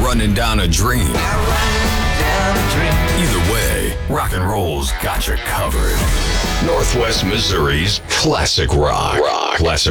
running down a dream. Either way, rock and roll's got you covered. Northwest Missouri's classic rock. Classic